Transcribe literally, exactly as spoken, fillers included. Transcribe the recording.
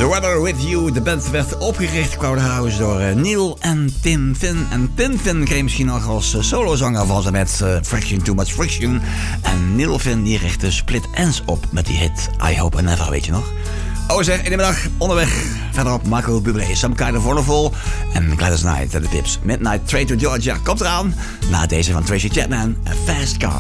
The Weather With You. De band werd opgericht, Crowdhouse, door uh, Neil en Tim Finn. En Tim Finn kreeg misschien nog als uh, solozanger van ze met uh, Friction Too Much Friction. En Neil Finn die richtte Split Ends op met die hit I Hope I Never, weet je nog? Oh zeg, in de middag onderweg verderop Michael Bublé, Some Kind of Wonderful en Gladys Knight en de Pips. Midnight Train to Georgia komt eraan na deze van Tracy Chapman, A Fast Car.